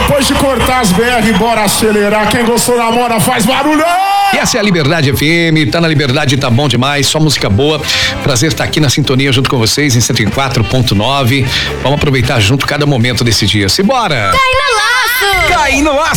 Depois de cortar as BR, bora acelerar. Quem gostou da moda faz barulho. E essa é a Liberdade FM, tá na Liberdade, tá bom demais, só música boa. Prazer estar aqui na sintonia junto com vocês em 104.9. Vamos aproveitar junto cada momento desse dia. Simbora! Cai no laço! Cai no laço!